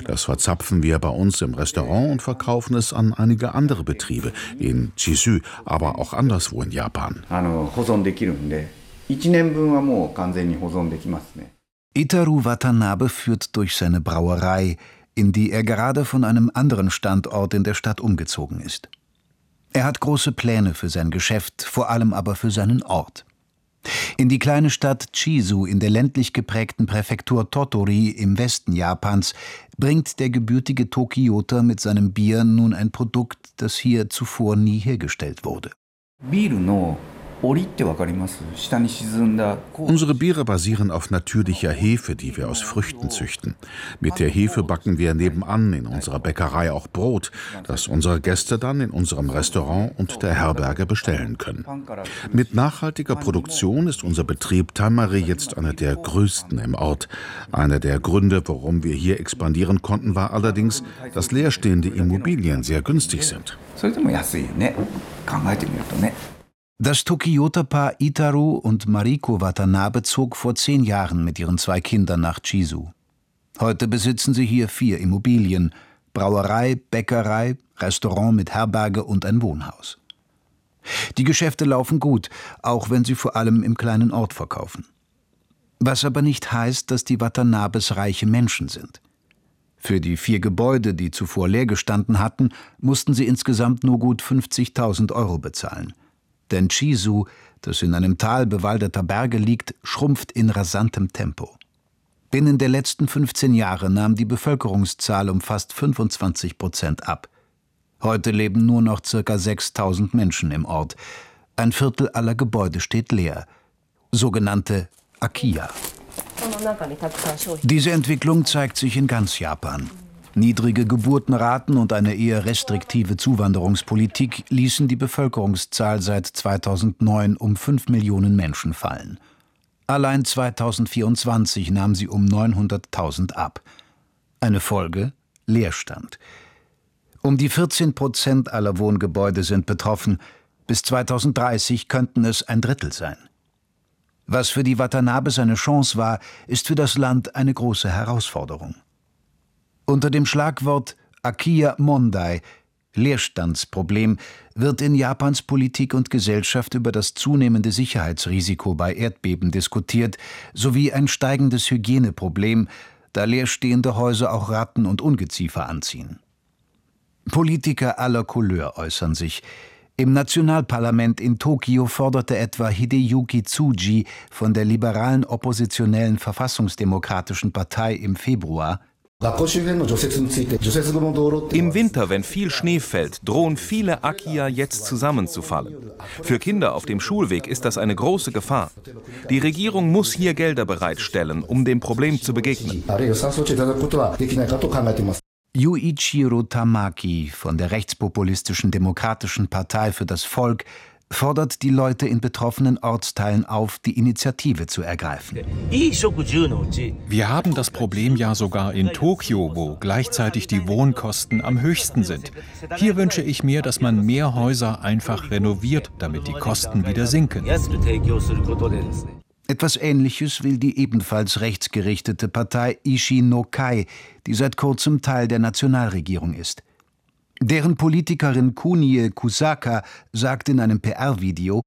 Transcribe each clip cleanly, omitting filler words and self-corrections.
Das verzapfen wir bei uns im Restaurant und verkaufen es an einige andere Betriebe, in Chisu, aber auch anderswo in Japan. Itaru Watanabe führt durch seine Brauerei, in die er gerade von einem anderen Standort in der Stadt umgezogen ist. Er hat große Pläne für sein Geschäft, vor allem aber für seinen Ort. In die kleine Stadt Chizu in der ländlich geprägten Präfektur Tottori im Westen Japans bringt der gebürtige Tokioter mit seinem Bier nun ein Produkt, das hier zuvor nie hergestellt wurde. Unsere Biere basieren auf natürlicher Hefe, die wir aus Früchten züchten. Mit der Hefe backen wir nebenan in unserer Bäckerei auch Brot, das unsere Gäste dann in unserem Restaurant und der Herberge bestellen können. Mit nachhaltiger Produktion ist unser Betrieb Tamari jetzt einer der größten im Ort. Einer der Gründe, warum wir hier expandieren konnten, war allerdings, dass leerstehende Immobilien sehr günstig sind. Das Tokioter-Paar Itaru und Mariko Watanabe zog vor 10 Jahren mit ihren 2 Kindern nach Chizu. Heute besitzen sie hier 4 Immobilien: Brauerei, Bäckerei, Restaurant mit Herberge und ein Wohnhaus. Die Geschäfte laufen gut, auch wenn sie vor allem im kleinen Ort verkaufen. Was aber nicht heißt, dass die Watanabes reiche Menschen sind. Für die 4 Gebäude, die zuvor leer gestanden hatten, mussten sie insgesamt nur gut 50.000 € bezahlen. Denn Chizu, das in einem Tal bewaldeter Berge liegt, schrumpft in rasantem Tempo. Binnen der letzten 15 Jahre nahm die Bevölkerungszahl um fast 25% ab. Heute leben nur noch ca. 6.000 Menschen im Ort. Ein Viertel aller Gebäude steht leer. Sogenannte Akiya. Diese Entwicklung zeigt sich in ganz Japan. Niedrige Geburtenraten und eine eher restriktive Zuwanderungspolitik ließen die Bevölkerungszahl seit 2009 um 5 Millionen Menschen fallen. Allein 2024 nahm sie um 900.000 ab. Eine Folge: Leerstand. Um die 14% aller Wohngebäude sind betroffen. Bis 2030 könnten es ein Drittel sein. Was für die Watanabes eine Chance war, ist für das Land eine große Herausforderung. Unter dem Schlagwort Akiya Mondai, Leerstandsproblem, wird in Japans Politik und Gesellschaft über das zunehmende Sicherheitsrisiko bei Erdbeben diskutiert, sowie ein steigendes Hygieneproblem, da leerstehende Häuser auch Ratten und Ungeziefer anziehen. Politiker aller Couleur äußern sich. Im Nationalparlament in Tokio forderte etwa Hideyuki Tsuji von der liberalen oppositionellen Verfassungsdemokratischen Partei im Februar: Im Winter, wenn viel Schnee fällt, drohen viele Akiya jetzt zusammenzufallen. Für Kinder auf dem Schulweg ist das eine große Gefahr. Die Regierung muss hier Gelder bereitstellen, um dem Problem zu begegnen. Yuichiro Tamaki von der rechtspopulistischen Demokratischen Partei für das Volk fordert die Leute in betroffenen Ortsteilen auf, die Initiative zu ergreifen. Wir haben das Problem ja sogar in Tokio, wo gleichzeitig die Wohnkosten am höchsten sind. Hier wünsche ich mir, dass man mehr Häuser einfach renoviert, damit die Kosten wieder sinken. Etwas Ähnliches will die ebenfalls rechtsgerichtete Partei Ishi no Kai, die seit kurzem Teil der Nationalregierung ist. Deren Politikerin Kunie Kusaka sagt in einem PR-Video: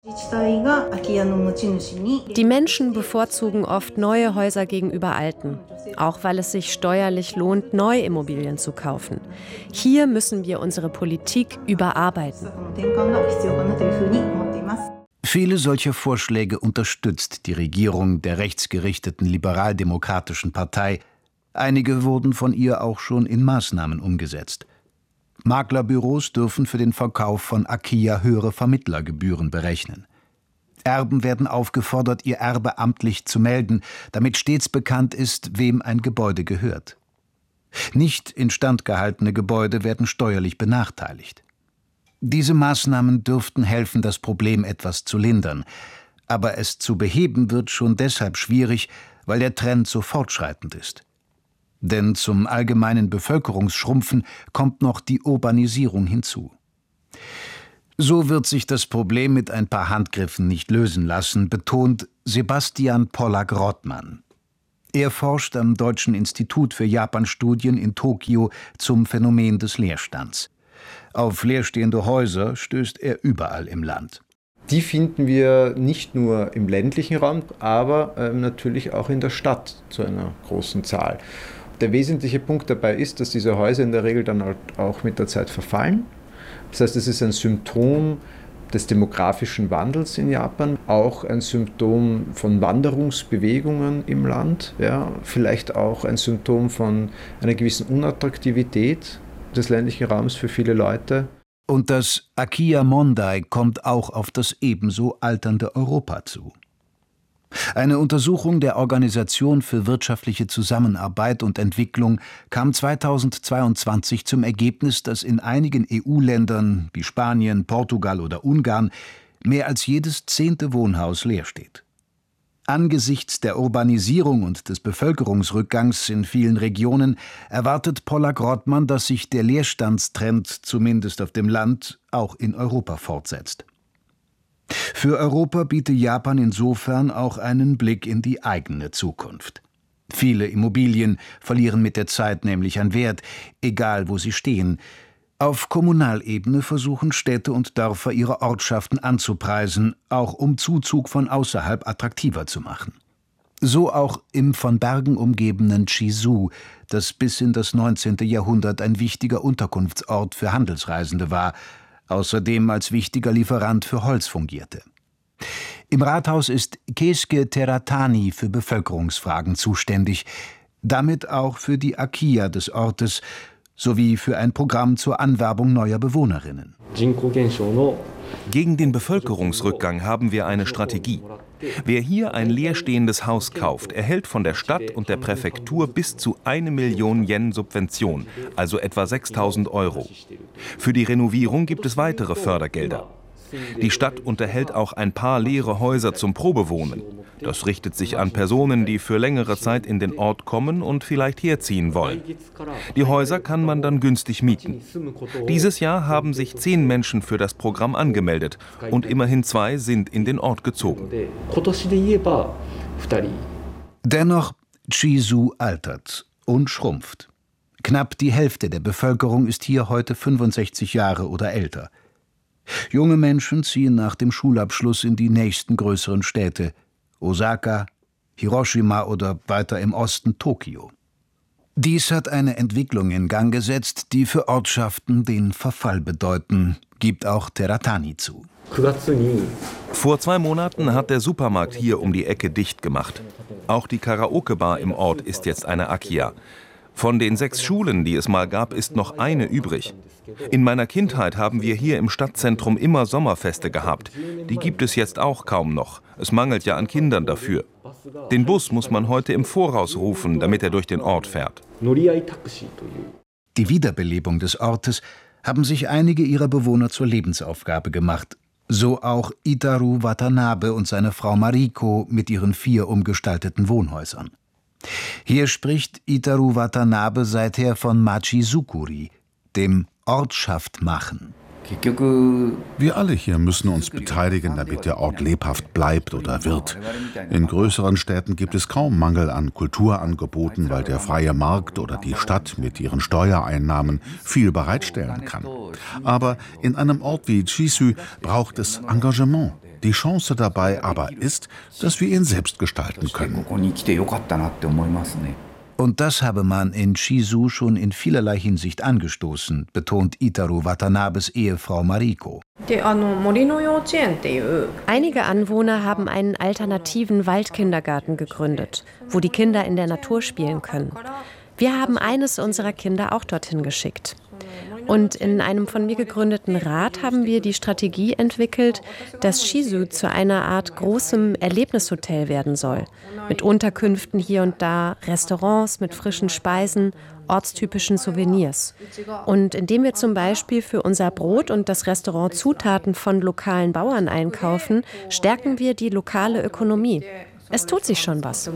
Die Menschen bevorzugen oft neue Häuser gegenüber alten, auch weil es sich steuerlich lohnt, neue Immobilien zu kaufen. Hier müssen wir unsere Politik überarbeiten. Viele solcher Vorschläge unterstützt die Regierung der rechtsgerichteten liberaldemokratischen Partei. Einige wurden von ihr auch schon in Maßnahmen umgesetzt. Maklerbüros dürfen für den Verkauf von Akiya höhere Vermittlergebühren berechnen. Erben werden aufgefordert, ihr Erbe amtlich zu melden, damit stets bekannt ist, wem ein Gebäude gehört. Nicht instand gehaltene Gebäude werden steuerlich benachteiligt. Diese Maßnahmen dürften helfen, das Problem etwas zu lindern. Aber es zu beheben wird schon deshalb schwierig, weil der Trend so fortschreitend ist. Denn zum allgemeinen Bevölkerungsschrumpfen kommt noch die Urbanisierung hinzu. So wird sich das Problem mit ein paar Handgriffen nicht lösen lassen, betont Sebastian Pollack-Rottmann. Er forscht am Deutschen Institut für Japanstudien in Tokio zum Phänomen des Leerstands. Auf leerstehende Häuser stößt er überall im Land. Die finden wir nicht nur im ländlichen Raum, aber natürlich auch in der Stadt zu einer großen Zahl. Der wesentliche Punkt dabei ist, dass diese Häuser in der Regel dann halt auch mit der Zeit verfallen. Das heißt, es ist ein Symptom des demografischen Wandels in Japan, auch ein Symptom von Wanderungsbewegungen im Land, ja, vielleicht auch ein Symptom von einer gewissen Unattraktivität des ländlichen Raums für viele Leute. Und das Akiya Mondai kommt auch auf das ebenso alternde Europa zu. Eine Untersuchung der Organisation für wirtschaftliche Zusammenarbeit und Entwicklung kam 2022 zum Ergebnis, dass in einigen EU-Ländern wie Spanien, Portugal oder Ungarn mehr als jedes 10. Wohnhaus leer steht. Angesichts der Urbanisierung und des Bevölkerungsrückgangs in vielen Regionen erwartet Pollack-Rottmann, dass sich der Leerstandstrend, zumindest auf dem Land, auch in Europa fortsetzt. Für Europa bietet Japan insofern auch einen Blick in die eigene Zukunft. Viele Immobilien verlieren mit der Zeit nämlich an Wert, egal wo sie stehen. Auf Kommunalebene versuchen Städte und Dörfer ihre Ortschaften anzupreisen, auch um Zuzug von außerhalb attraktiver zu machen. So auch im von Bergen umgebenen Chizu, das bis in das 19. Jahrhundert ein wichtiger Unterkunftsort für Handelsreisende war, außerdem als wichtiger Lieferant für Holz fungierte. Im Rathaus ist Keisuke Teratani für Bevölkerungsfragen zuständig, damit auch für die Akiya des Ortes, sowie für ein Programm zur Anwerbung neuer Bewohnerinnen. Gegen den Bevölkerungsrückgang haben wir eine Strategie. Wer hier ein leerstehendes Haus kauft, erhält von der Stadt und der Präfektur bis zu 1 Million Yen Subvention, also etwa 6.000 €. Für die Renovierung gibt es weitere Fördergelder. Die Stadt unterhält auch ein paar leere Häuser zum Probewohnen. Das richtet sich an Personen, die für längere Zeit in den Ort kommen und vielleicht herziehen wollen. Die Häuser kann man dann günstig mieten. Dieses Jahr haben sich 10 Menschen für das Programm angemeldet und immerhin 2 sind in den Ort gezogen. Dennoch, Chizu altert und schrumpft. Knapp die Hälfte der Bevölkerung ist hier heute 65 Jahre oder älter. Junge Menschen ziehen nach dem Schulabschluss in die nächsten größeren Städte, Osaka, Hiroshima oder weiter im Osten Tokio. Dies hat eine Entwicklung in Gang gesetzt, die für Ortschaften den Verfall bedeuten, gibt auch Teratani zu. Vor 2 Monaten hat der Supermarkt hier um die Ecke dicht gemacht. Auch die Karaoke-Bar im Ort ist jetzt eine Akiya. Von den 6 Schulen, die es mal gab, ist noch eine übrig. In meiner Kindheit haben wir hier im Stadtzentrum immer Sommerfeste gehabt. Die gibt es jetzt auch kaum noch. Es mangelt ja an Kindern dafür. Den Bus muss man heute im Voraus rufen, damit er durch den Ort fährt. Die Wiederbelebung des Ortes haben sich einige ihrer Bewohner zur Lebensaufgabe gemacht. So auch Itaru Watanabe und seine Frau Mariko mit ihren 4 umgestalteten Wohnhäusern. Hier spricht Itaru Watanabe seither von Machizukuri, dem Ortschaft machen. Wir alle hier müssen uns beteiligen, damit der Ort lebhaft bleibt oder wird. In größeren Städten gibt es kaum Mangel an Kulturangeboten, weil der freie Markt oder die Stadt mit ihren Steuereinnahmen viel bereitstellen kann. Aber in einem Ort wie Chizu braucht es Engagement. Die Chance dabei aber ist, dass wir ihn selbst gestalten können. Und das habe man in Chizu schon in vielerlei Hinsicht angestoßen, betont Itaru Watanabes Ehefrau Mariko. Einige Anwohner haben einen alternativen Waldkindergarten gegründet, wo die Kinder in der Natur spielen können. Wir haben eines unserer Kinder auch dorthin geschickt. Und in einem von mir gegründeten Rat haben wir die Strategie entwickelt, dass Chizu zu einer Art großem Erlebnishotel werden soll. Mit Unterkünften hier und da, Restaurants mit frischen Speisen, ortstypischen Souvenirs. Und indem wir zum Beispiel für unser Brot und das Restaurant Zutaten von lokalen Bauern einkaufen, stärken wir die lokale Ökonomie. Es tut sich schon was.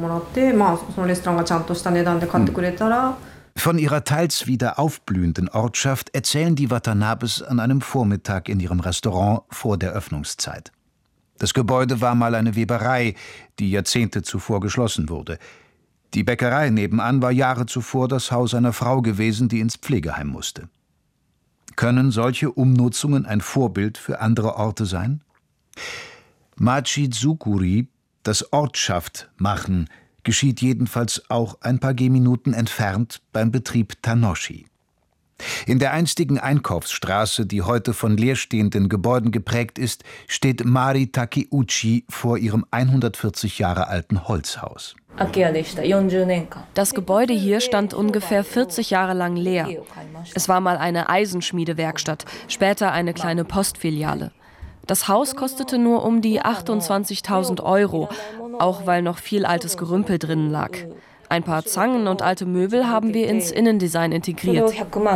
Von ihrer teils wieder aufblühenden Ortschaft erzählen die Watanabes an einem Vormittag in ihrem Restaurant vor der Öffnungszeit. Das Gebäude war mal eine Weberei, die Jahrzehnte zuvor geschlossen wurde. Die Bäckerei nebenan war Jahre zuvor das Haus einer Frau gewesen, die ins Pflegeheim musste. Können solche Umnutzungen ein Vorbild für andere Orte sein? Machizukuri, das Ortschaft machen, geschieht jedenfalls auch ein paar Gehminuten entfernt beim Betrieb Tanoshi. In der einstigen Einkaufsstraße, die heute von leerstehenden Gebäuden geprägt ist, steht Mari Takeuchi vor ihrem 140 Jahre alten Holzhaus. Das Gebäude hier stand ungefähr 40 Jahre lang leer. Es war mal eine Eisenschmiedewerkstatt, später eine kleine Postfiliale. Das Haus kostete nur um die 28.000 €, auch weil noch viel altes Gerümpel drinnen lag. Ein paar Zangen und alte Möbel haben wir ins Innendesign integriert.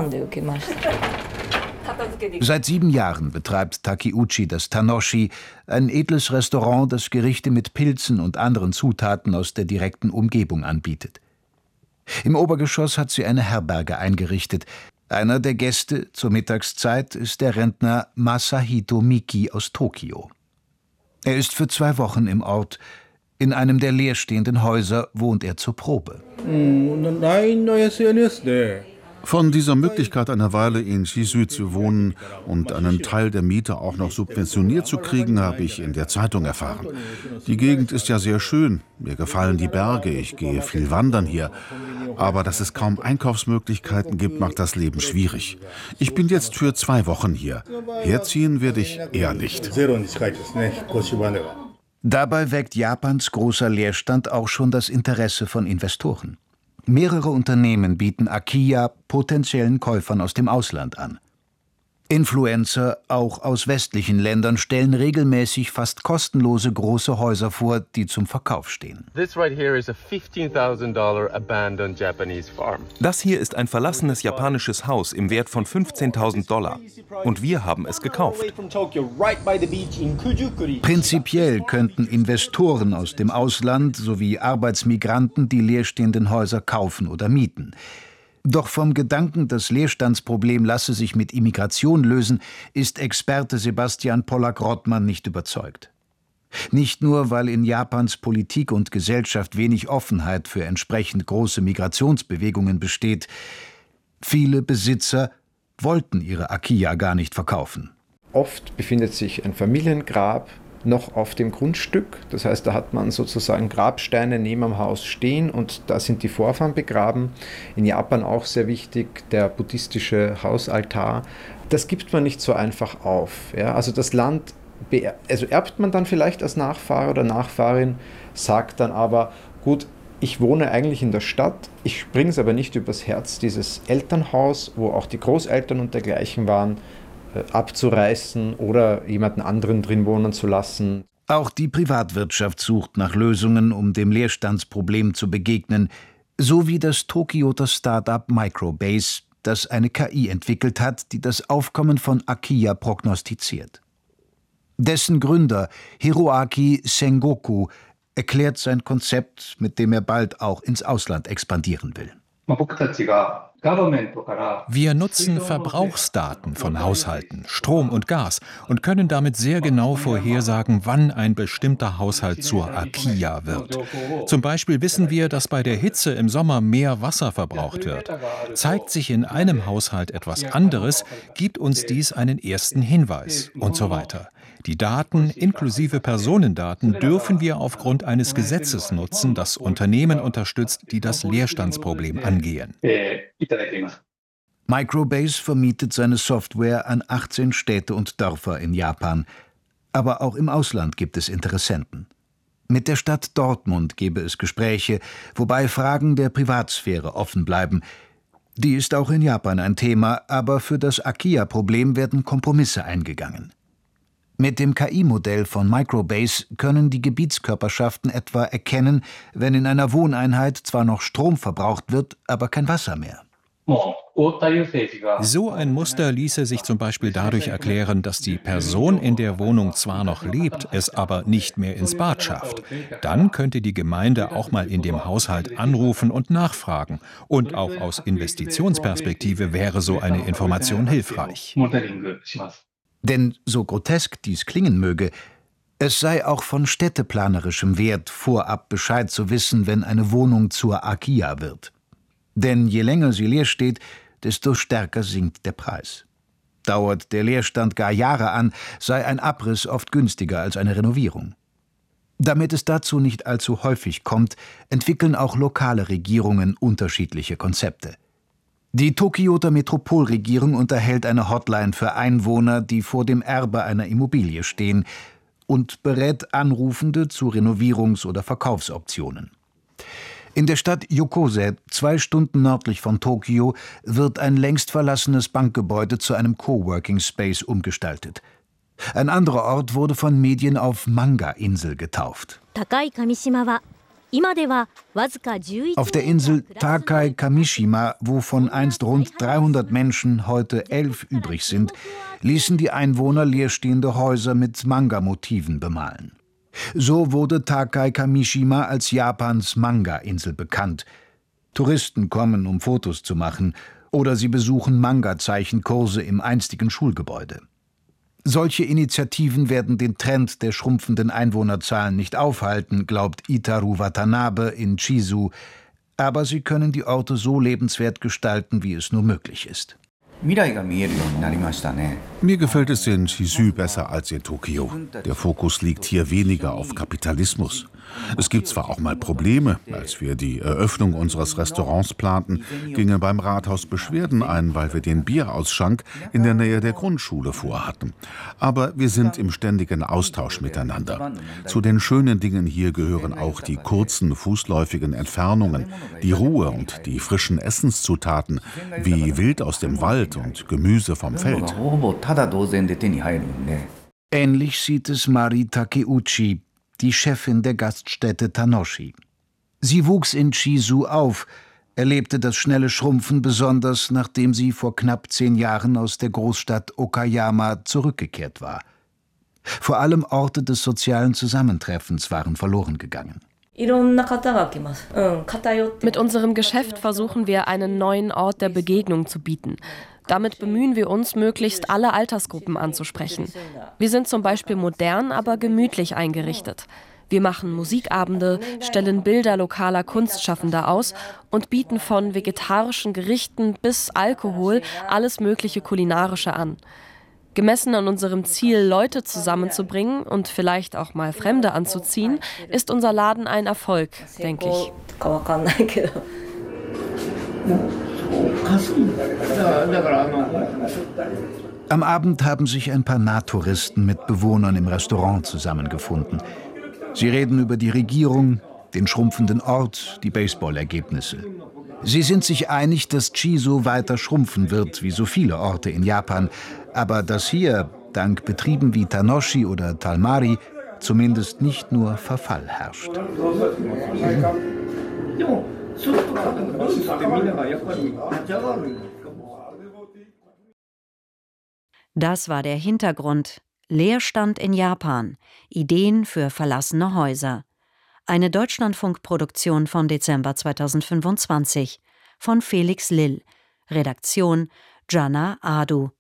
Seit 7 Jahren betreibt Takeuchi das Tanoshi, ein edles Restaurant, das Gerichte mit Pilzen und anderen Zutaten aus der direkten Umgebung anbietet. Im Obergeschoss hat sie eine Herberge eingerichtet. Einer der Gäste zur Mittagszeit ist der Rentner Masahito Miki aus Tokio. Er ist für 2 Wochen im Ort. In einem der leerstehenden Häuser wohnt er zur Probe. Von dieser Möglichkeit, eine Weile in Shizu zu wohnen und einen Teil der Miete auch noch subventioniert zu kriegen, habe ich in der Zeitung erfahren. Die Gegend ist ja sehr schön. Mir gefallen die Berge. Ich gehe viel wandern hier. Aber dass es kaum Einkaufsmöglichkeiten gibt, macht das Leben schwierig. Ich bin jetzt für 2 Wochen hier. Herziehen werde ich eher nicht. Dabei weckt Japans großer Leerstand auch schon das Interesse von Investoren. Mehrere Unternehmen bieten Akiya potenziellen Käufern aus dem Ausland an. Influencer, auch aus westlichen Ländern, stellen regelmäßig fast kostenlose große Häuser vor, die zum Verkauf stehen. Das hier ist ein verlassenes japanisches Haus im Wert von $15.000. Und wir haben es gekauft. Prinzipiell könnten Investoren aus dem Ausland sowie Arbeitsmigranten die leerstehenden Häuser kaufen oder mieten. Doch vom Gedanken, das Leerstandsproblem lasse sich mit Immigration lösen, ist Experte Sebastian Pollack-Rottmann nicht überzeugt. Nicht nur, weil in Japans Politik und Gesellschaft wenig Offenheit für entsprechend große Migrationsbewegungen besteht. Viele Besitzer wollten ihre Akiya gar nicht verkaufen. Oft befindet sich ein Familiengrab noch auf dem Grundstück. Das heißt, da hat man sozusagen Grabsteine neben dem Haus stehen und da sind die Vorfahren begraben. In Japan auch sehr wichtig, der buddhistische Hausaltar. Das gibt man nicht so einfach auf. Ja? Also das Land erbt man dann vielleicht als Nachfahre oder Nachfahrin, sagt dann aber, gut, ich wohne eigentlich in der Stadt, ich springe es aber nicht übers Herz, dieses Elternhaus, wo auch die Großeltern und dergleichen waren, abzureißen oder jemanden anderen drin wohnen zu lassen. Auch die Privatwirtschaft sucht nach Lösungen, um dem Leerstandsproblem zu begegnen, so wie das Tokioter Start-up Microbase, das eine KI entwickelt hat, die das Aufkommen von Akiya prognostiziert. Dessen Gründer, Hiroaki Sengoku, erklärt sein Konzept, mit dem er bald auch ins Ausland expandieren will. Wir nutzen Verbrauchsdaten von Haushalten, Strom und Gas und können damit sehr genau vorhersagen, wann ein bestimmter Haushalt zur Akiya wird. Zum Beispiel wissen wir, dass bei der Hitze im Sommer mehr Wasser verbraucht wird. Zeigt sich in einem Haushalt etwas anderes, gibt uns dies einen ersten Hinweis und so weiter. Die Daten inklusive Personendaten dürfen wir aufgrund eines Gesetzes nutzen, das Unternehmen unterstützt, die das Leerstandsproblem angehen. Microbase vermietet seine Software an 18 Städte und Dörfer in Japan. Aber auch im Ausland gibt es Interessenten. Mit der Stadt Dortmund gebe es Gespräche, wobei Fragen der Privatsphäre offen bleiben. Die ist auch in Japan ein Thema, aber für das Akiya-Problem werden Kompromisse eingegangen. Mit dem KI-Modell von Microbase können die Gebietskörperschaften etwa erkennen, wenn in einer Wohneinheit zwar noch Strom verbraucht wird, aber kein Wasser mehr. So ein Muster ließe sich zum Beispiel dadurch erklären, dass die Person in der Wohnung zwar noch lebt, es aber nicht mehr ins Bad schafft. Dann könnte die Gemeinde auch mal in dem Haushalt anrufen und nachfragen. Und auch aus Investitionsperspektive wäre so eine Information hilfreich. Denn so grotesk dies klingen möge, Es sei auch von städteplanerischem Wert, vorab Bescheid zu wissen, wenn eine Wohnung zur Akiya wird. Denn je länger sie leer steht, desto stärker sinkt der Preis. Dauert der Leerstand gar Jahre an, sei ein Abriss oft günstiger als eine Renovierung. Damit es dazu nicht allzu häufig kommt, entwickeln auch lokale Regierungen unterschiedliche Konzepte. Die Tokioter Metropolregierung unterhält eine Hotline für Einwohner, die vor dem Erbe einer Immobilie stehen, und berät Anrufende zu Renovierungs- oder Verkaufsoptionen. In der Stadt Yokose, 2 Stunden nördlich von Tokio, wird ein längst verlassenes Bankgebäude zu einem Coworking-Space umgestaltet. Ein anderer Ort wurde von Medien auf Manga-Insel getauft. Auf der Insel Takai Kamishima, wovon einst rund 300 Menschen, heute 11 übrig sind, ließen die Einwohner leerstehende Häuser mit Manga-Motiven bemalen. So wurde Takai Kamishima als Japans Manga-Insel bekannt. Touristen kommen, um Fotos zu machen, oder sie besuchen Manga-Zeichenkurse im einstigen Schulgebäude. Solche Initiativen werden den Trend der schrumpfenden Einwohnerzahlen nicht aufhalten, glaubt Itaru Watanabe in Chizu, aber sie können die Orte so lebenswert gestalten, wie es nur möglich ist. Mir gefällt es in Chizu besser als in Tokio. Der Fokus liegt hier weniger auf Kapitalismus. Es gibt zwar auch mal Probleme. Als wir die Eröffnung unseres Restaurants planten, gingen beim Rathaus Beschwerden ein, weil wir den Bierausschank in der Nähe der Grundschule vorhatten. Aber wir sind im ständigen Austausch miteinander. Zu den schönen Dingen hier gehören auch die kurzen, fußläufigen Entfernungen, die Ruhe und die frischen Essenszutaten, wie Wild aus dem Wald und Gemüse vom Feld. Ähnlich sieht es Mari Takeuchi, die Chefin der Gaststätte Tanoshi. Sie wuchs in Chizu auf, erlebte das schnelle Schrumpfen besonders, nachdem sie vor knapp 10 Jahren aus der Großstadt Okayama zurückgekehrt war. Vor allem Orte des sozialen Zusammentreffens waren verloren gegangen. Mit unserem Geschäft versuchen wir, einen neuen Ort der Begegnung zu bieten. Damit bemühen wir uns, möglichst alle Altersgruppen anzusprechen. Wir sind zum Beispiel modern, aber gemütlich eingerichtet. Wir machen Musikabende, stellen Bilder lokaler Kunstschaffender aus und bieten von vegetarischen Gerichten bis Alkohol alles mögliche Kulinarische an. Gemessen an unserem Ziel, Leute zusammenzubringen und vielleicht auch mal Fremde anzuziehen, ist unser Laden ein Erfolg, denke ich. Am Abend haben sich ein paar Nahtouristen mit Bewohnern im Restaurant zusammengefunden. Sie reden über die Regierung, den schrumpfenden Ort, die Baseballergebnisse. Sie sind sich einig, dass Chizu weiter schrumpfen wird, wie so viele Orte in Japan, aber dass hier, dank Betrieben wie Tanoshi oder Talmari, zumindest nicht nur Verfall herrscht. Das war der Hintergrund. Leerstand in Japan. Ideen für verlassene Häuser. Eine Deutschlandfunk-Produktion vom Dezember 2025 von Felix Lill. Redaktion Jana Adu.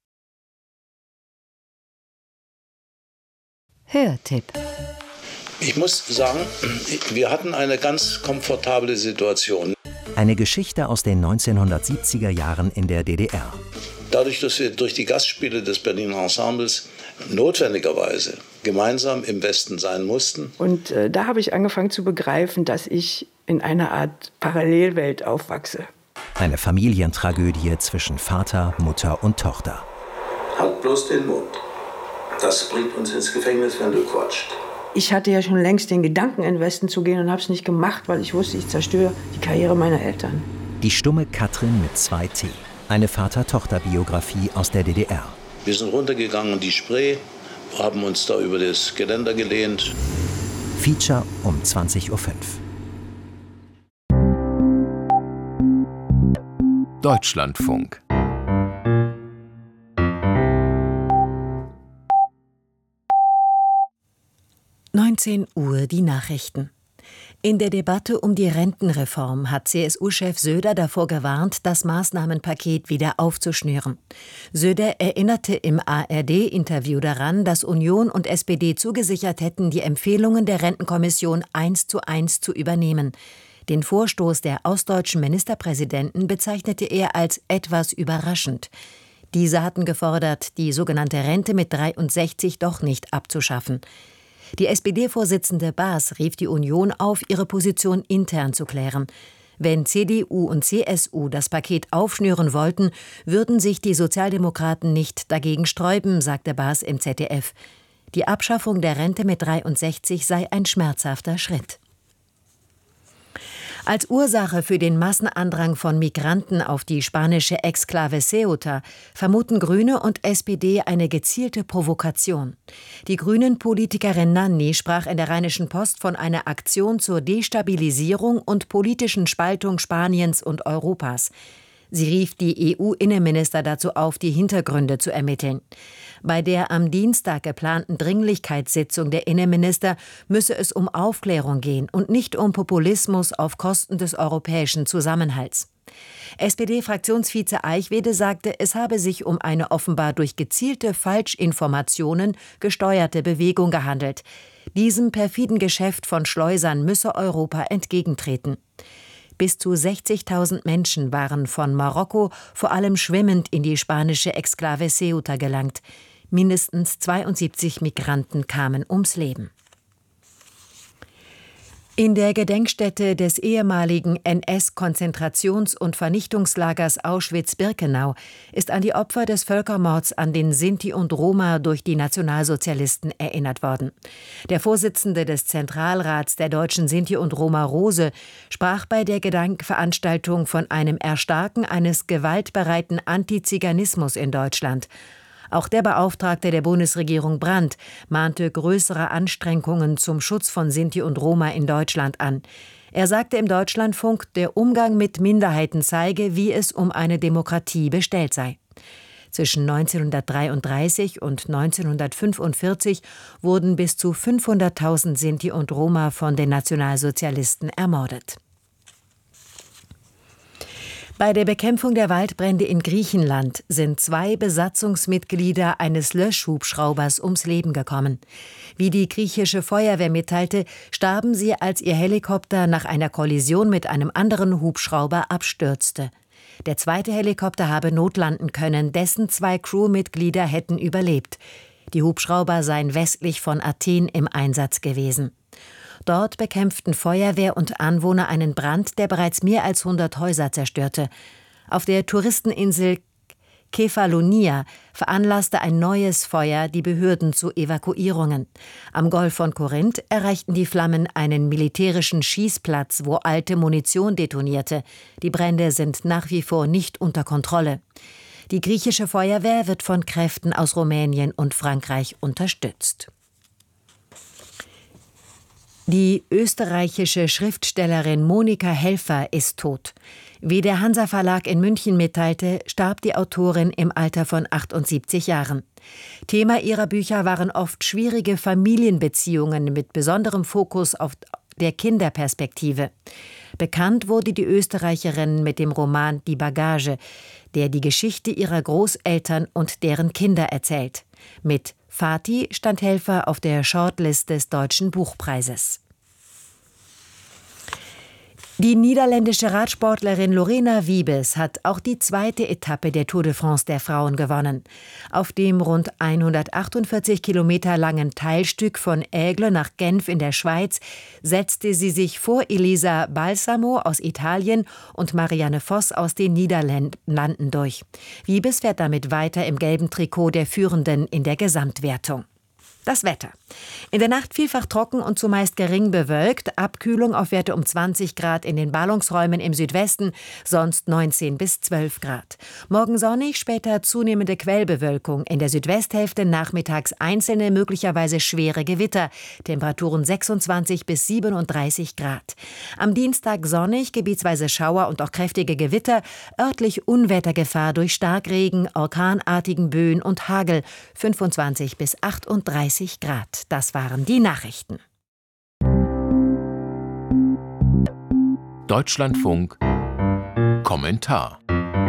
Hörtipp. Ich muss sagen, wir hatten eine ganz komfortable Situation. Eine Geschichte aus den 1970er Jahren in der DDR. Dadurch, dass wir durch die Gastspiele des Berliner Ensembles notwendigerweise gemeinsam im Westen sein mussten. Und da habe ich angefangen zu begreifen, dass ich in einer Art Parallelwelt aufwachse. Eine Familientragödie zwischen Vater, Mutter und Tochter. Halt bloß den Mund. Das bringt uns ins Gefängnis, wenn du quatscht. Ich hatte ja schon längst den Gedanken, in den Westen zu gehen und habe es nicht gemacht, weil ich wusste, ich zerstöre die Karriere meiner Eltern. Die stumme Katrin mit 2 T. Eine Vater-Tochter-Biografie aus der DDR. Wir sind runtergegangen in die Spree, haben uns da über das Geländer gelehnt. Feature um 20:05 Uhr. Deutschlandfunk. (19 Uhr) die Nachrichten. In der Debatte um die Rentenreform hat CSU-Chef Söder davor gewarnt, das Maßnahmenpaket wieder aufzuschnüren. Söder erinnerte im ARD-Interview daran, dass Union und SPD zugesichert hätten, die Empfehlungen der Rentenkommission 1:1 zu übernehmen. Den Vorstoß der ostdeutschen Ministerpräsidenten bezeichnete er als etwas überraschend. Diese hatten gefordert, die sogenannte Rente mit 63 doch nicht abzuschaffen. Die SPD-Vorsitzende Baas rief die Union auf, ihre Position intern zu klären. Wenn CDU und CSU das Paket aufschnüren wollten, würden sich die Sozialdemokraten nicht dagegen sträuben, sagte Baas im ZDF. Die Abschaffung der Rente mit 63 sei ein schmerzhafter Schritt. Als Ursache für den Massenandrang von Migranten auf die spanische Exklave Ceuta vermuten Grüne und SPD eine gezielte Provokation. Die Grünen-Politikerin Nanni sprach in der Rheinischen Post von einer Aktion zur Destabilisierung und politischen Spaltung Spaniens und Europas. Sie rief die EU-Innenminister dazu auf, die Hintergründe zu ermitteln. Bei der am Dienstag geplanten Dringlichkeitssitzung der Innenminister müsse es um Aufklärung gehen und nicht um Populismus auf Kosten des europäischen Zusammenhalts. SPD-Fraktionsvize Eichwede sagte, es habe sich um eine offenbar durch gezielte Falschinformationen gesteuerte Bewegung gehandelt. Diesem perfiden Geschäft von Schleusern müsse Europa entgegentreten. Bis zu 60.000 Menschen waren von Marokko vor allem schwimmend in die spanische Exklave Ceuta gelangt. Mindestens 72 Migranten kamen ums Leben. In der Gedenkstätte des ehemaligen NS-Konzentrations- und Vernichtungslagers Auschwitz-Birkenau ist an die Opfer des Völkermords an den Sinti und Roma durch die Nationalsozialisten erinnert worden. Der Vorsitzende des Zentralrats der deutschen Sinti und Roma, Rose, sprach bei der Gedenkveranstaltung von einem Erstarken eines gewaltbereiten Antiziganismus in Deutschland. Auch der Beauftragte der Bundesregierung Brandt mahnte größere Anstrengungen zum Schutz von Sinti und Roma in Deutschland an. Er sagte im Deutschlandfunk, der Umgang mit Minderheiten zeige, wie es um eine Demokratie bestellt sei. Zwischen 1933 und 1945 wurden bis zu 500.000 Sinti und Roma von den Nationalsozialisten ermordet. Bei der Bekämpfung der Waldbrände in Griechenland sind 2 Besatzungsmitglieder eines Löschhubschraubers ums Leben gekommen. Wie die griechische Feuerwehr mitteilte, starben sie, als ihr Helikopter nach einer Kollision mit einem anderen Hubschrauber abstürzte. Der zweite Helikopter habe notlanden können, dessen 2 Crewmitglieder hätten überlebt. Die Hubschrauber seien westlich von Athen im Einsatz gewesen. Dort bekämpften Feuerwehr und Anwohner einen Brand, der bereits mehr als 100 Häuser zerstörte. Auf der Touristeninsel Kefalonia veranlasste ein neues Feuer die Behörden zu Evakuierungen. Am Golf von Korinth erreichten die Flammen einen militärischen Schießplatz, wo alte Munition detonierte. Die Brände sind nach wie vor nicht unter Kontrolle. Die griechische Feuerwehr wird von Kräften aus Rumänien und Frankreich unterstützt. Die österreichische Schriftstellerin Monika Helfer ist tot. Wie der Hansa Verlag in München mitteilte, starb die Autorin im Alter von 78 Jahren. Thema ihrer Bücher waren oft schwierige Familienbeziehungen mit besonderem Fokus auf der Kinderperspektive. Bekannt wurde die Österreicherin mit dem Roman Die Bagage, der die Geschichte ihrer Großeltern und deren Kinder erzählt. Mit Fatih stand Helfer auf der Shortlist des Deutschen Buchpreises. Die niederländische Radsportlerin Lorena Wiebes hat auch die 2. Etappe der Tour de France der Frauen gewonnen. Auf dem rund 148 Kilometer langen Teilstück von Aigle nach Genf in der Schweiz setzte sie sich vor Elisa Balsamo aus Italien und Marianne Vos aus den Niederlanden durch. Wiebes fährt damit weiter im gelben Trikot der Führenden in der Gesamtwertung. Das Wetter. In der Nacht vielfach trocken und zumeist gering bewölkt. Abkühlung auf Werte um 20 Grad in den Ballungsräumen im Südwesten, sonst 19 bis 12 Grad. Morgen sonnig, später zunehmende Quellbewölkung. In der Südwesthälfte nachmittags einzelne, möglicherweise schwere Gewitter. Temperaturen 26 bis 37 Grad. Am Dienstag sonnig, gebietsweise Schauer und auch kräftige Gewitter. Örtlich Unwettergefahr durch Starkregen, orkanartigen Böen und Hagel. 25 bis 38 Grad. Das waren die Nachrichten. Deutschlandfunk Kommentar.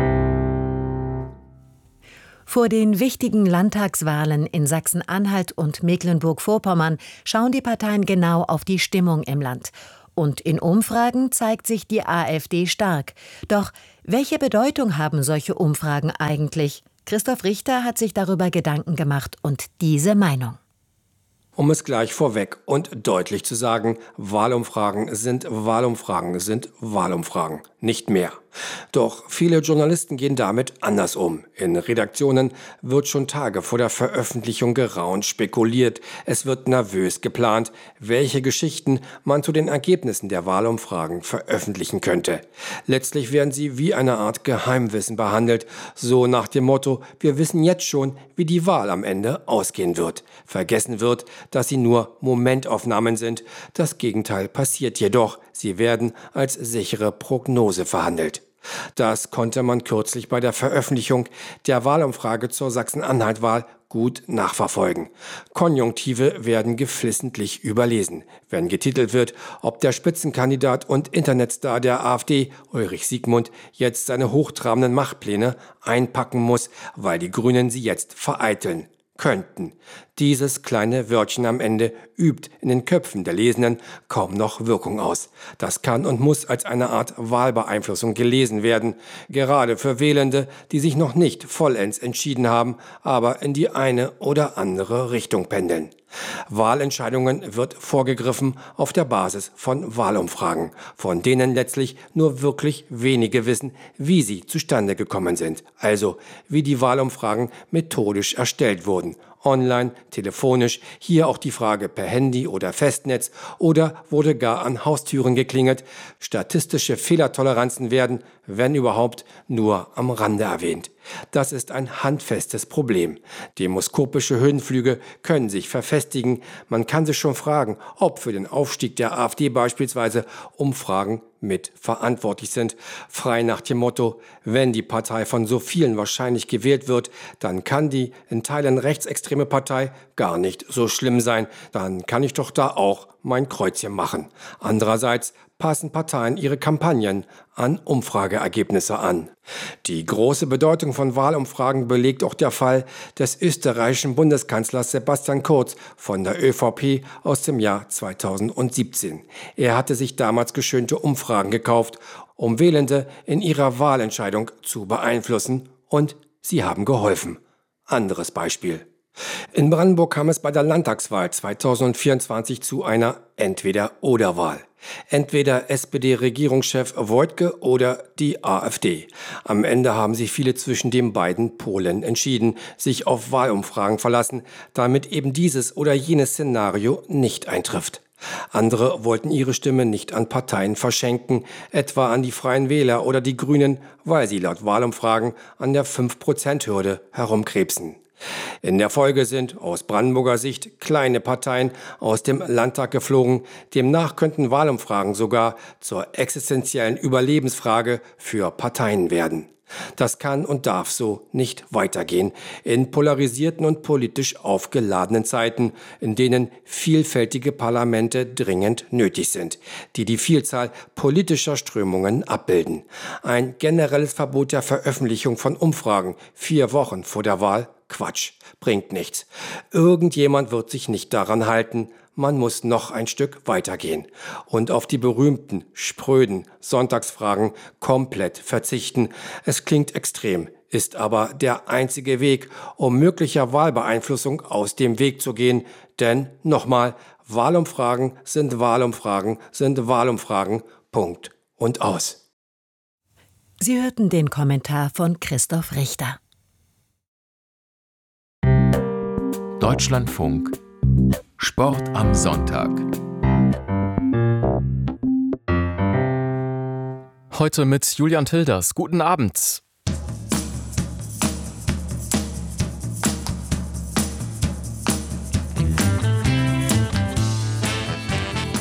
Vor den wichtigen Landtagswahlen in Sachsen-Anhalt und Mecklenburg-Vorpommern schauen die Parteien genau auf die Stimmung im Land. Und in Umfragen zeigt sich die AfD stark. Doch welche Bedeutung haben solche Umfragen eigentlich? Christoph Richter hat sich darüber Gedanken gemacht und diese Meinung. Um es gleich vorweg und deutlich zu sagen, Wahlumfragen sind Wahlumfragen sind Wahlumfragen, nicht mehr. Doch viele Journalisten gehen damit anders um. In Redaktionen wird schon Tage vor der Veröffentlichung geraunt, spekuliert. Es wird nervös geplant, welche Geschichten man zu den Ergebnissen der Wahlumfragen veröffentlichen könnte. Letztlich werden sie wie eine Art Geheimwissen behandelt, so nach dem Motto, wir wissen jetzt schon, wie die Wahl am Ende ausgehen wird. Vergessen wird, dass sie nur Momentaufnahmen sind. Das Gegenteil passiert jedoch. Sie werden als sichere Prognose verhandelt. Das konnte man kürzlich bei der Veröffentlichung der Wahlumfrage zur Sachsen-Anhalt-Wahl gut nachverfolgen. Konjunktive werden geflissentlich überlesen, wenn getitelt wird, ob der Spitzenkandidat und Internetstar der AfD, Ulrich Siegmund, jetzt seine hochtrabenden Machtpläne einpacken muss, weil die Grünen sie jetzt vereiteln könnten. Dieses kleine Wörtchen am Ende übt in den Köpfen der Lesenden kaum noch Wirkung aus. Das kann und muss als eine Art Wahlbeeinflussung gelesen werden, gerade für Wählende, die sich noch nicht vollends entschieden haben, aber in die eine oder andere Richtung pendeln. Wahlentscheidungen wird vorgegriffen auf der Basis von Wahlumfragen, von denen letztlich nur wirklich wenige wissen, wie sie zustande gekommen sind, also wie die Wahlumfragen methodisch erstellt wurden. Online, telefonisch, hier auch die Frage per Handy oder Festnetz oder wurde gar an Haustüren geklingelt. Statistische Fehlertoleranzen werden, wenn überhaupt, nur am Rande erwähnt. Das ist ein handfestes Problem. Demoskopische Höhenflüge können sich verfestigen. Man kann sich schon fragen, ob für den Aufstieg der AfD beispielsweise Umfragen mit verantwortlich sind. Frei nach dem Motto, wenn die Partei von so vielen wahrscheinlich gewählt wird, dann kann die in Teilen rechtsextreme Partei gar nicht so schlimm sein. Dann kann ich doch da auch mein Kreuzchen machen. Andererseits passen Parteien ihre Kampagnen an Umfrageergebnisse an. Die große Bedeutung von Wahlumfragen belegt auch der Fall des österreichischen Bundeskanzlers Sebastian Kurz von der ÖVP aus dem Jahr 2017. Er hatte sich damals geschönte Umfragen gekauft, um Wählende in ihrer Wahlentscheidung zu beeinflussen, und sie haben geholfen. Anderes Beispiel. In Brandenburg kam es bei der Landtagswahl 2024 zu einer Entweder-oder-Wahl. Entweder SPD-Regierungschef Woidke oder die AfD. Am Ende haben sich viele zwischen den beiden Polen entschieden, sich auf Wahlumfragen verlassen, damit eben dieses oder jenes Szenario nicht eintrifft. Andere wollten ihre Stimme nicht an Parteien verschenken, etwa an die Freien Wähler oder die Grünen, weil sie laut Wahlumfragen an der 5%-Hürde herumkrebsen. In der Folge sind aus Brandenburger Sicht kleine Parteien aus dem Landtag geflogen. Demnach könnten Wahlumfragen sogar zur existenziellen Überlebensfrage für Parteien werden. Das kann und darf so nicht weitergehen. In polarisierten und politisch aufgeladenen Zeiten, in denen vielfältige Parlamente dringend nötig sind, die die Vielzahl politischer Strömungen abbilden. Ein generelles Verbot der Veröffentlichung von Umfragen 4 Wochen vor der Wahl? Quatsch, bringt nichts. Irgendjemand wird sich nicht daran halten. Man muss noch ein Stück weitergehen und auf die berühmten, spröden Sonntagsfragen komplett verzichten. Es klingt extrem, ist aber der einzige Weg, um möglicher Wahlbeeinflussung aus dem Weg zu gehen. Denn, nochmal, Wahlumfragen sind Wahlumfragen sind Wahlumfragen. Punkt und aus. Sie hörten den Kommentar von Christoph Richter. Deutschlandfunk Sport am Sonntag. Heute mit Julian Tilders. Guten Abend.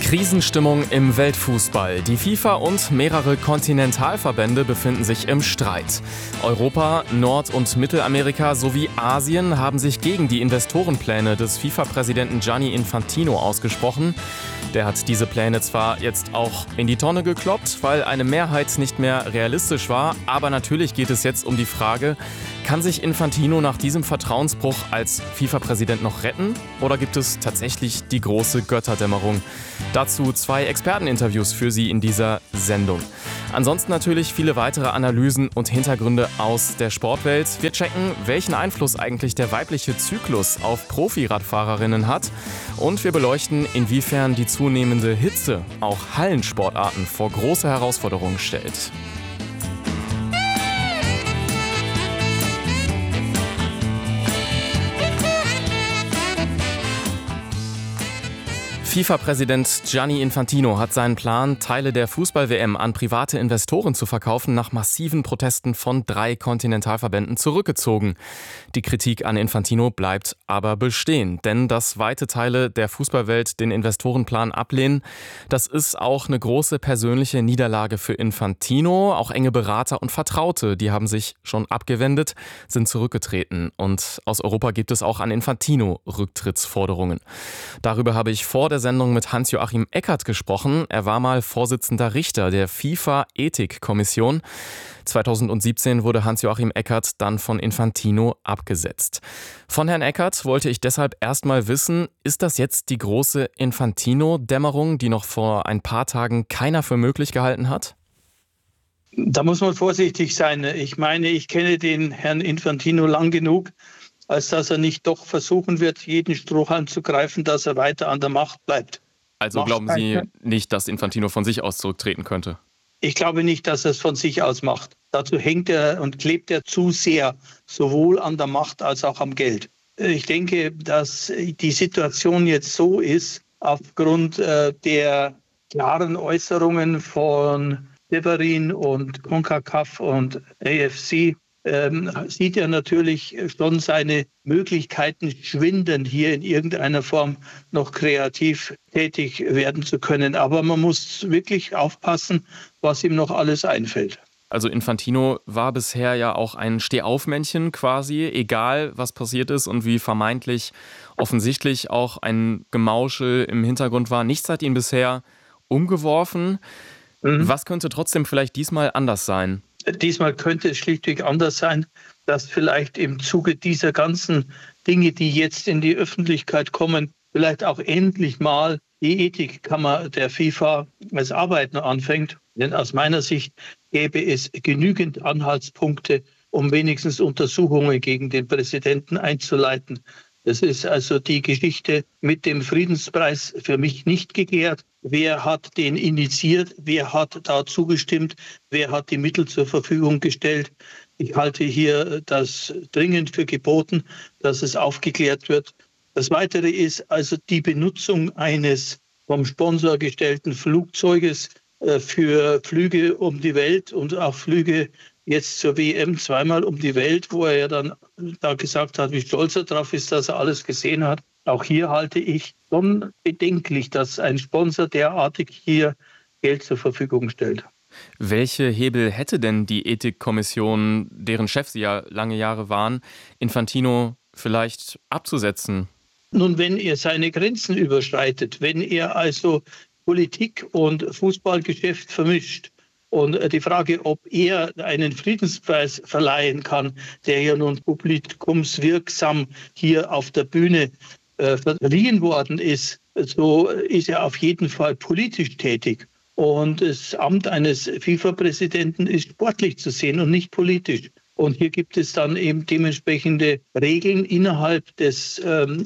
Krisenstimmung im Weltfußball. Die FIFA und mehrere Kontinentalverbände befinden sich im Streit. Europa, Nord- und Mittelamerika sowie Asien haben sich gegen die Investorenpläne des FIFA-Präsidenten Gianni Infantino ausgesprochen. Der hat diese Pläne zwar jetzt auch in die Tonne gekloppt, weil eine Mehrheit nicht mehr realistisch war, aber natürlich geht es jetzt um die Frage, kann sich Infantino nach diesem Vertrauensbruch als FIFA-Präsident noch retten oder gibt es tatsächlich die große Götterdämmerung? Dazu 2 Experteninterviews für Sie in dieser Sendung. Ansonsten natürlich viele weitere Analysen und Hintergründe aus der Sportwelt. Wir checken, welchen Einfluss eigentlich der weibliche Zyklus auf Profiradfahrerinnen hat. Und wir beleuchten, inwiefern die zunehmende Hitze auch Hallensportarten vor große Herausforderungen stellt. FIFA-Präsident Gianni Infantino hat seinen Plan, Teile der Fußball-WM an private Investoren zu verkaufen, nach massiven Protesten von 3 Kontinentalverbänden zurückgezogen. Die Kritik an Infantino bleibt aber bestehen, denn dass weite Teile der Fußballwelt den Investorenplan ablehnen, das ist auch eine große persönliche Niederlage für Infantino. Auch enge Berater und Vertraute, die haben sich schon abgewendet, sind zurückgetreten. Und aus Europa gibt es auch an Infantino Rücktrittsforderungen. Darüber habe ich vor der Sendung mit Hans-Joachim Eckert gesprochen. Er war mal Vorsitzender Richter der FIFA-Ethikkommission. 2017 wurde Hans-Joachim Eckert dann von Infantino abgesetzt. Von Herrn Eckert wollte ich deshalb erstmal wissen, ist das jetzt die große Infantino-Dämmerung, die noch vor ein paar Tagen keiner für möglich gehalten hat? Da muss man vorsichtig sein. Ich meine, ich kenne den Herrn Infantino lang genug, als dass er nicht doch versuchen wird, jeden Strohhalm zu greifen, dass er weiter an der Macht bleibt. Also glauben Sie nicht, dass Infantino von sich aus zurücktreten könnte? Ich glaube nicht, dass er es von sich aus macht. Dazu hängt er und klebt er zu sehr, sowohl an der Macht als auch am Geld. Ich denke, dass die Situation jetzt so ist, aufgrund der klaren Äußerungen von Severin und CONCACAF und AFC, sieht er natürlich schon seine Möglichkeiten schwinden, hier in irgendeiner Form noch kreativ tätig werden zu können. Aber man muss wirklich aufpassen, was ihm noch alles einfällt. Also Infantino war bisher ja auch ein Stehaufmännchen quasi, egal was passiert ist und wie vermeintlich offensichtlich auch ein Gemauschel im Hintergrund war. Nichts hat ihn bisher umgeworfen. Was könnte trotzdem vielleicht diesmal anders sein? Diesmal könnte es schlichtweg anders sein, dass vielleicht im Zuge dieser ganzen Dinge, die jetzt in die Öffentlichkeit kommen, vielleicht auch endlich mal die Ethikkammer der FIFA als Arbeiten anfängt. Denn aus meiner Sicht gäbe es genügend Anhaltspunkte, um wenigstens Untersuchungen gegen den Präsidenten einzuleiten. Das ist also die Geschichte mit dem Friedenspreis für mich nicht geklärt. Wer hat den initiiert? Wer hat da zugestimmt? Wer hat die Mittel zur Verfügung gestellt? Ich halte hier das dringend für geboten, dass es aufgeklärt wird. Das Weitere ist also die Benutzung eines vom Sponsor gestellten Flugzeuges für Flüge um die Welt und auch Flüge jetzt zur WM zweimal um die Welt, wo er ja dann da gesagt hat, wie stolz er drauf ist, dass er alles gesehen hat. Auch hier halte ich schon bedenklich, dass ein Sponsor derartig hier Geld zur Verfügung stellt. Welche Hebel hätte denn die Ethikkommission, deren Chef Sie ja lange Jahre waren, Infantino vielleicht abzusetzen? Nun, wenn er seine Grenzen überschreitet, wenn er also Politik und Fußballgeschäft vermischt, und die Frage, ob er einen Friedenspreis verleihen kann, der ja nun publikumswirksam hier auf der Bühne verliehen worden ist, so ist er auf jeden Fall politisch tätig. Und das Amt eines FIFA-Präsidenten ist sportlich zu sehen und nicht politisch. Und hier gibt es dann eben dementsprechende Regeln innerhalb des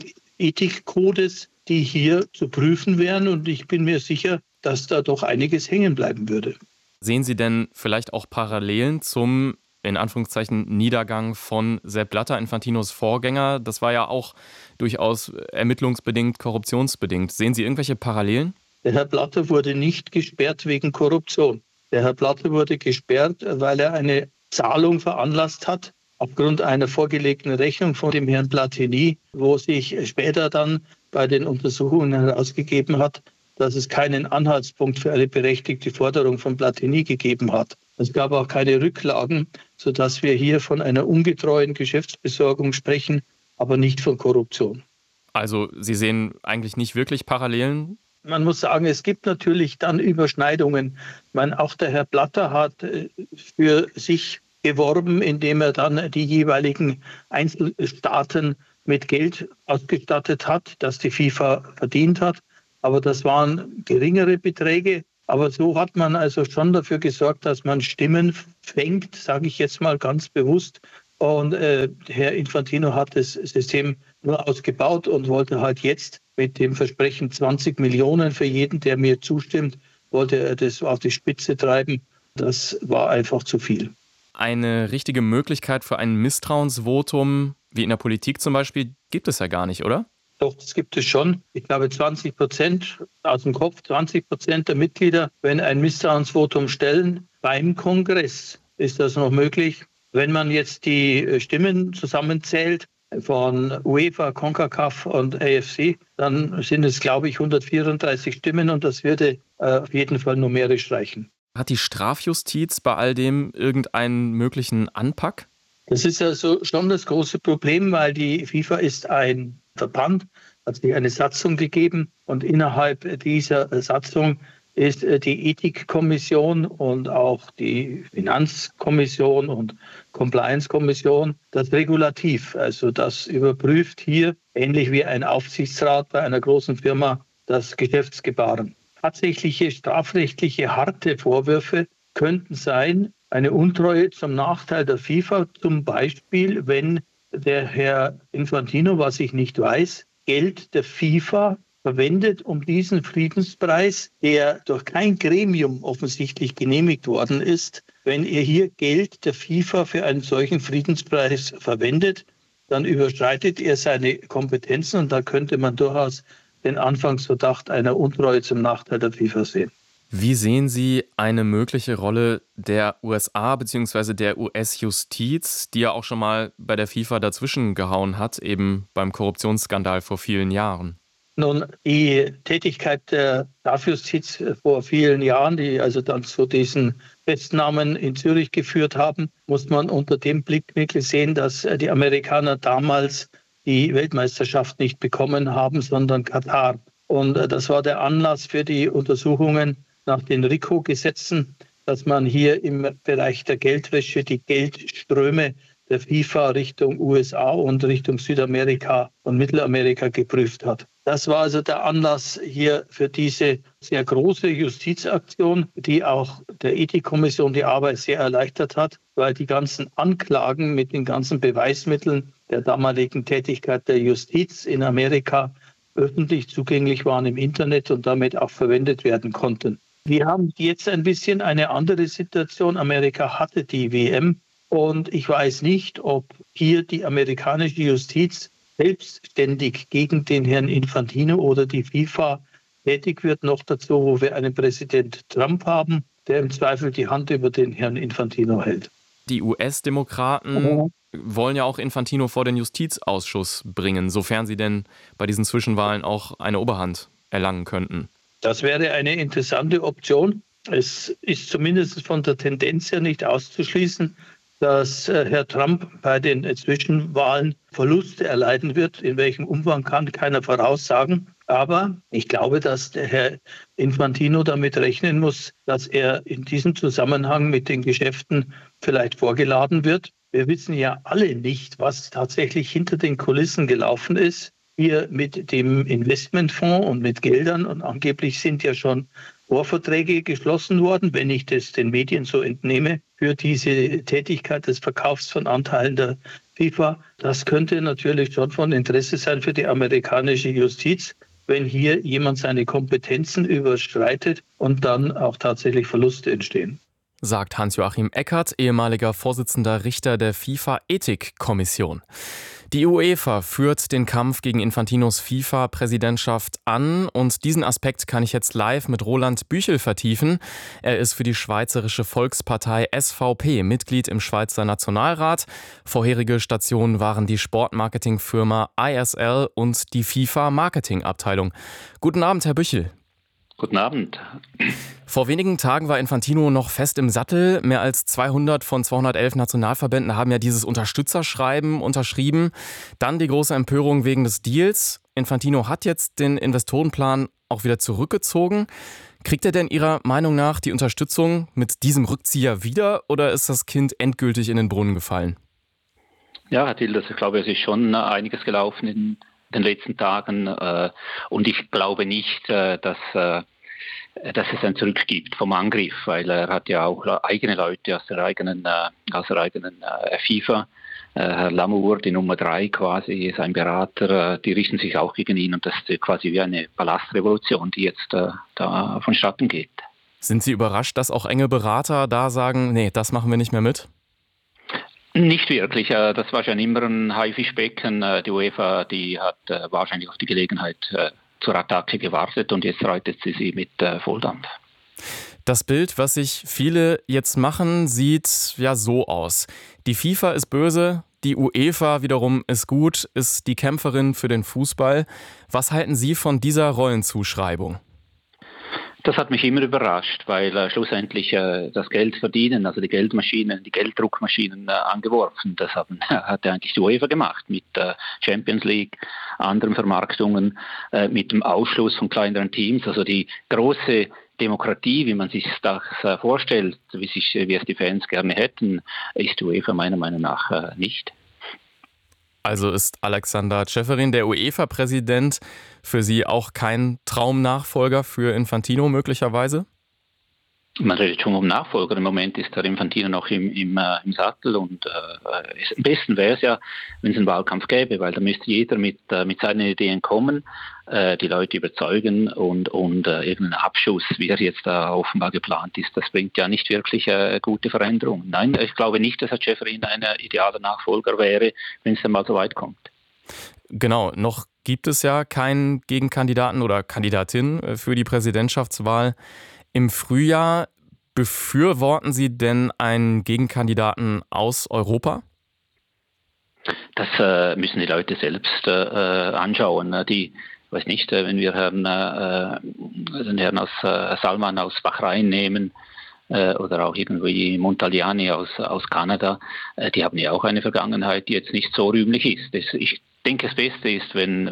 Ethikkodes, die hier zu prüfen wären. Und ich bin mir sicher, dass da doch einiges hängen bleiben würde. Sehen Sie denn vielleicht auch Parallelen zum, in Anführungszeichen, Niedergang von Sepp Blatter, Infantinos Vorgänger? Das war ja auch durchaus ermittlungsbedingt, korruptionsbedingt. Sehen Sie irgendwelche Parallelen? Der Herr Blatter wurde nicht gesperrt wegen Korruption. Der Herr Blatter wurde gesperrt, weil er eine Zahlung veranlasst hat, aufgrund einer vorgelegten Rechnung von dem Herrn Platini, wo sich später dann bei den Untersuchungen herausgegeben hat, dass es keinen Anhaltspunkt für eine berechtigte Forderung von Platini gegeben hat. Es gab auch keine Rücklagen, sodass wir hier von einer ungetreuen Geschäftsbesorgung sprechen, aber nicht von Korruption. Also Sie sehen eigentlich nicht wirklich Parallelen? Man muss sagen, es gibt natürlich dann Überschneidungen. Ich meine, auch der Herr Blatter hat für sich geworben, indem er dann die jeweiligen Einzelstaaten mit Geld ausgestattet hat, das die FIFA verdient hat. Aber das waren geringere Beträge. Aber so hat man also schon dafür gesorgt, dass man Stimmen fängt, sage ich jetzt mal ganz bewusst. Und Herr Infantino hat das System nur ausgebaut und wollte halt jetzt mit dem Versprechen 20 Millionen für jeden, der mir zustimmt, wollte er das auf die Spitze treiben. Das war einfach zu viel. Eine richtige Möglichkeit für ein Misstrauensvotum, wie in der Politik zum Beispiel, gibt es ja gar nicht, oder? Doch, das gibt es schon. Ich glaube 20% aus dem Kopf, 20% der Mitglieder, wenn ein Misstrauensvotum stellen, beim Kongress ist das noch möglich. Wenn man jetzt die Stimmen zusammenzählt von UEFA, CONCACAF und AFC, dann sind es, glaube ich, 134 Stimmen und das würde auf jeden Fall numerisch reichen. Hat die Strafjustiz bei all dem irgendeinen möglichen Anpack? Das ist also schon das große Problem, weil die FIFA ist ein Verband, hat sich eine Satzung gegeben und innerhalb dieser Satzung ist die Ethikkommission und auch die Finanzkommission und Compliance-Kommission das Regulativ. Also das überprüft hier, ähnlich wie ein Aufsichtsrat bei einer großen Firma, das Geschäftsgebaren. Tatsächliche strafrechtliche harte Vorwürfe könnten sein, eine Untreue zum Nachteil der FIFA, zum Beispiel, wenn der Herr Infantino, was ich nicht weiß, Geld der FIFA verwendet, um diesen Friedenspreis, der durch kein Gremium offensichtlich genehmigt worden ist, wenn er hier Geld der FIFA für einen solchen Friedenspreis verwendet, dann überschreitet er seine Kompetenzen und da könnte man durchaus den Anfangsverdacht einer Untreue zum Nachteil der FIFA sehen. Wie sehen Sie eine mögliche Rolle der USA bzw. der US-Justiz, die ja auch schon mal bei der FIFA dazwischen gehauen hat, eben beim Korruptionsskandal vor vielen Jahren? Nun, die Tätigkeit der Strafjustiz vor vielen Jahren, die also dann zu diesen Festnahmen in Zürich geführt haben, muss man unter dem Blickwinkel sehen, dass die Amerikaner damals die Weltmeisterschaft nicht bekommen haben, sondern Katar. Und das war der Anlass für die Untersuchungen nach den RICO-Gesetzen, dass man hier im Bereich der Geldwäsche die Geldströme der FIFA Richtung USA und Richtung Südamerika und Mittelamerika geprüft hat. Das war also der Anlass hier für diese sehr große Justizaktion, die auch der Ethikkommission die Arbeit sehr erleichtert hat, weil die ganzen Anklagen mit den ganzen Beweismitteln der damaligen Tätigkeit der Justiz in Amerika öffentlich zugänglich waren im Internet und damit auch verwendet werden konnten. Wir haben jetzt ein bisschen eine andere Situation. Amerika hatte die WM und ich weiß nicht, ob hier die amerikanische Justiz selbstständig gegen den Herrn Infantino oder die FIFA tätig wird. Noch dazu, wo wir einen Präsident Trump haben, der im Zweifel die Hand über den Herrn Infantino hält. Die US-Demokraten wollen ja auch Infantino vor den Justizausschuss bringen, sofern sie denn bei diesen Zwischenwahlen auch eine Oberhand erlangen könnten. Das wäre eine interessante Option. Es ist zumindest von der Tendenz her nicht auszuschließen, dass Herr Trump bei den Zwischenwahlen Verluste erleiden wird. In welchem Umfang kann keiner voraussagen. Aber ich glaube, dass der Herr Infantino damit rechnen muss, dass er in diesem Zusammenhang mit den Geschäften vielleicht vorgeladen wird. Wir wissen ja alle nicht, was tatsächlich hinter den Kulissen gelaufen ist. Hier mit dem Investmentfonds und mit Geldern. Und angeblich sind ja schon Vorverträge geschlossen worden, wenn ich das den Medien so entnehme, für diese Tätigkeit des Verkaufs von Anteilen der FIFA. Das könnte natürlich schon von Interesse sein für die amerikanische Justiz, wenn hier jemand seine Kompetenzen überschreitet und dann auch tatsächlich Verluste entstehen. Sagt Hans-Joachim Eckert, ehemaliger Vorsitzender Richter der FIFA-Ethikkommission. Die UEFA führt den Kampf gegen Infantinos FIFA-Präsidentschaft an und diesen Aspekt kann ich jetzt live mit Roland Büchel vertiefen. Er ist für die Schweizerische Volkspartei SVP Mitglied im Schweizer Nationalrat. Vorherige Stationen waren die Sportmarketingfirma ISL und die FIFA-Marketingabteilung. Guten Abend, Herr Büchel. Guten Abend. Vor wenigen Tagen war Infantino noch fest im Sattel. Mehr als 200 von 211 Nationalverbänden haben ja dieses Unterstützerschreiben unterschrieben. Dann die große Empörung wegen des Deals. Infantino hat jetzt den Investorenplan auch wieder zurückgezogen. Kriegt er denn Ihrer Meinung nach die Unterstützung mit diesem Rückzieher wieder oder ist das Kind endgültig in den Brunnen gefallen? Ja, Herr Tilders, ich glaube, es ist schon einiges gelaufen in den letzten Tagen und ich glaube nicht, dass es ein Zurück gibt vom Angriff, weil er hat ja auch eigene Leute aus der eigenen FIFA. Herr Lamour, die Nummer 3 quasi, sein Berater, die richten sich auch gegen ihn und das ist quasi wie eine Palastrevolution, die jetzt da vonstatten geht. Sind Sie überrascht, dass auch enge Berater da sagen, nee, das machen wir nicht mehr mit? Nicht wirklich. Das war schon immer ein Haifischbecken. Die UEFA, die hat wahrscheinlich auf die Gelegenheit zur Attacke gewartet und jetzt reitet sie mit Volldampf. Das Bild, was sich viele jetzt machen, sieht ja so aus. Die FIFA ist böse, die UEFA wiederum ist gut, ist die Kämpferin für den Fußball. Was halten Sie von dieser Rollenzuschreibung? Das hat mich immer überrascht, weil schlussendlich das Geld verdienen, also die Geldmaschinen, die Gelddruckmaschinen angeworfen. Das hat eigentlich die UEFA gemacht mit Champions League, anderen Vermarktungen, mit dem Ausschluss von kleineren Teams. Also die große Demokratie, wie man sich das vorstellt, wie es die Fans gerne hätten, ist die UEFA meiner Meinung nach nicht. Also ist Alexander Ceferin, der UEFA-Präsident, für Sie auch kein Traumnachfolger für Infantino möglicherweise? Man redet schon um Nachfolger. Im Moment ist der Infantino noch im Sattel und am besten wäre es ja, wenn es einen Wahlkampf gäbe, weil da müsste jeder mit seinen Ideen kommen, die Leute überzeugen und irgendein Abschuss, wie er jetzt da offenbar geplant ist, das bringt ja nicht wirklich gute Veränderungen. Nein, ich glaube nicht, dass Herr Ceferin ein idealer Nachfolger wäre, wenn es dann mal so weit kommt. Genau, noch gibt es ja keinen Gegenkandidaten oder Kandidatin für die Präsidentschaftswahl im Frühjahr. Befürworten Sie denn einen Gegenkandidaten aus Europa? Das müssen die Leute selbst anschauen. Weiß nicht, wenn wir den Herrn aus Salman aus Bahrain nehmen oder auch irgendwie Montagliani aus Kanada, die haben ja auch eine Vergangenheit, die jetzt nicht so rühmlich ist. Ich denke, das Beste ist, wenn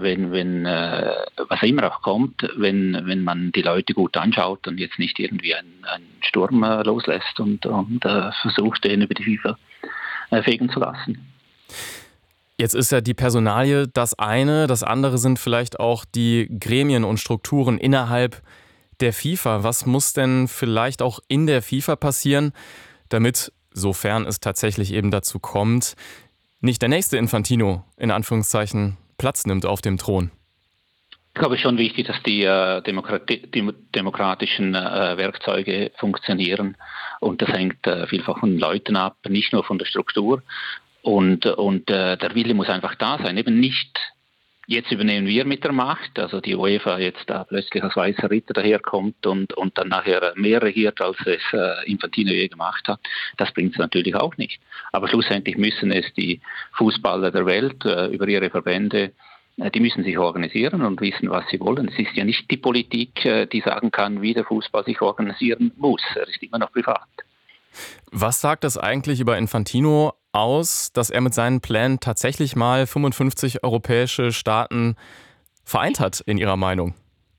was immer auch kommt, wenn man die Leute gut anschaut und jetzt nicht irgendwie einen Sturm loslässt und versucht, den über die FIFA fegen zu lassen. Jetzt ist ja die Personalie das eine, das andere sind vielleicht auch die Gremien und Strukturen innerhalb der FIFA. Was muss denn vielleicht auch in der FIFA passieren, damit, sofern es tatsächlich eben dazu kommt, nicht der nächste Infantino, in Anführungszeichen, Platz nimmt auf dem Thron? Ich glaube, es ist schon wichtig, dass die demokratischen Werkzeuge funktionieren. Und das hängt vielfach von den Leuten ab, nicht nur von der Struktur. Und der Wille muss einfach da sein. Eben nicht, jetzt übernehmen wir mit der Macht, also die UEFA jetzt da plötzlich als weißer Ritter daherkommt und dann nachher mehr regiert, als es Infantino je gemacht hat. Das bringt es natürlich auch nicht. Aber schlussendlich müssen es die Fußballer der Welt über ihre Verbände, die müssen sich organisieren und wissen, was sie wollen. Es ist ja nicht die Politik, die sagen kann, wie der Fußball sich organisieren muss. Er ist immer noch privat. Was sagt das eigentlich über Infantino aus, dass er mit seinen Plänen tatsächlich mal 55 europäische Staaten vereint hat, in Ihrer Meinung?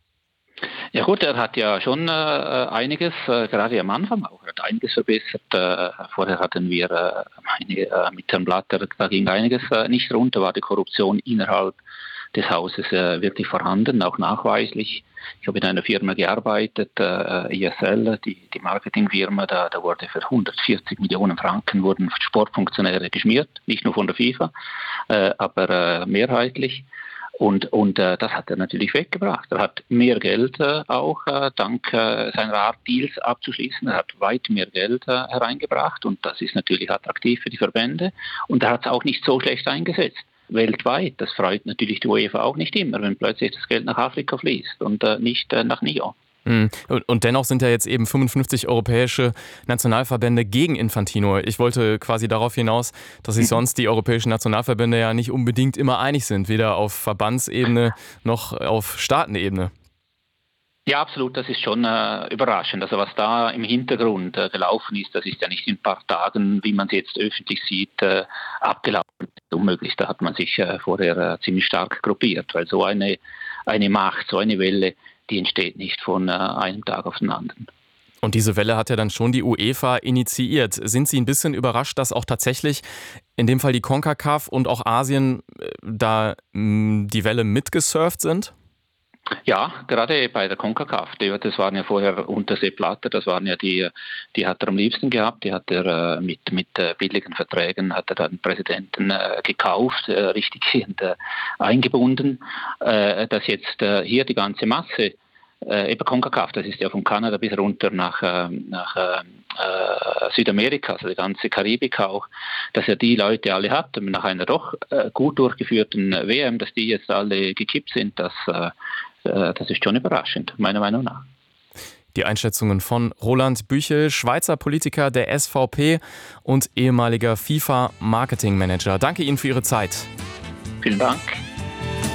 Ja gut, er hat ja schon einiges, gerade am Anfang auch, er hat einiges verbessert. Vorher hatten wir mit Herrn Blatter, da ging einiges nicht runter, war die Korruption innerhalb des Hauses wirklich vorhanden, auch nachweislich. Ich habe in einer Firma gearbeitet, ISL, die Marketingfirma, da wurde für 140 Millionen Franken wurden Sportfunktionäre geschmiert, nicht nur von der FIFA, aber mehrheitlich. Und das hat er natürlich weggebracht. Er hat mehr Geld auch dank seiner Art, Deals abzuschließen. Er hat weit mehr Geld hereingebracht und das ist natürlich attraktiv für die Verbände. Und er hat es auch nicht so schlecht eingesetzt. Weltweit. Das freut natürlich die UEFA auch nicht immer, wenn plötzlich das Geld nach Afrika fließt und nicht nach Nyon. Und dennoch sind ja jetzt eben 55 europäische Nationalverbände gegen Infantino. Ich wollte quasi darauf hinaus, dass sich sonst die europäischen Nationalverbände ja nicht unbedingt immer einig sind, weder auf Verbandsebene noch auf Staatenebene. Ja, absolut, das ist schon überraschend. Also was da im Hintergrund gelaufen ist, das ist ja nicht in ein paar Tagen, wie man es jetzt öffentlich sieht, abgelaufen. Das ist unmöglich, da hat man sich vorher ziemlich stark gruppiert, weil so eine Macht, so eine Welle, die entsteht nicht von einem Tag auf den anderen. Und diese Welle hat ja dann schon die UEFA initiiert. Sind Sie ein bisschen überrascht, dass auch tatsächlich in dem Fall die CONCACAF und auch Asien da die Welle mitgesurft sind? Ja, gerade bei der CONCACAF, das waren ja vorher unter Sepp Blatter, das waren ja die hat er am liebsten gehabt, die hat er mit billigen Verträgen, hat er dann den Präsidenten gekauft, richtig eingebunden, dass jetzt hier die ganze Masse, eben CONCACAF, das ist ja von Kanada bis runter nach Südamerika, also die ganze Karibik auch, dass er die Leute alle hat, und nach einer doch gut durchgeführten WM, dass die jetzt alle gekippt sind, das ist schon überraschend, meiner Meinung nach. Die Einschätzungen von Roland Büchel, Schweizer Politiker der SVP und ehemaliger FIFA-Marketing-Manager. Danke Ihnen für Ihre Zeit. Vielen Dank.